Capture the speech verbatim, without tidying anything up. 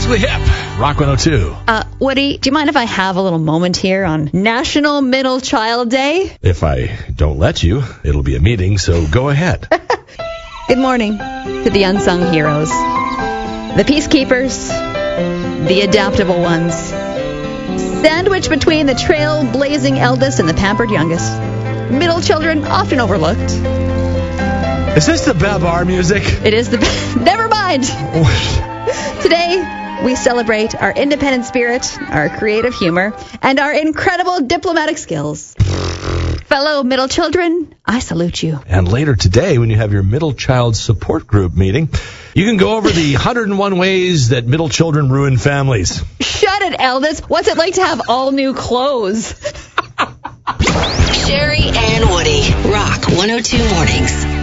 Classically hip. Rock one oh two. Uh, Woody, do you mind if I have a little moment here on National Middle Child Day? If I don't let you, it'll be a meeting, so go ahead. Good morning to the unsung heroes, the peacekeepers, the adaptable ones, sandwiched between the trailblazing eldest and the pampered youngest, middle children often overlooked. Is this the Babar music? It is the... Never mind! Today, we celebrate our independent spirit, our creative humor, and our incredible diplomatic skills. Fellow middle children, I salute you. And later today, when you have your middle child support group meeting, you can go over the one hundred one ways that middle children ruin families. Shut it, eldest. What's it like to have all new clothes? Sherry and Woody, Rock one oh two Mornings.